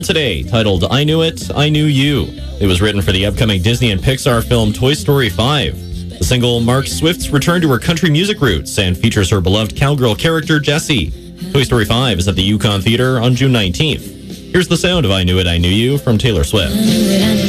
Today, titled I Knew It, I Knew You. It was written for the upcoming Disney and Pixar film Toy Story 5. The single marks Swift's return to her country music roots and features her beloved cowgirl character, Jessie. Toy Story 5 is at the Yukon Theater on June 19th. Here's the sound of I Knew It, I Knew You from Taylor Swift.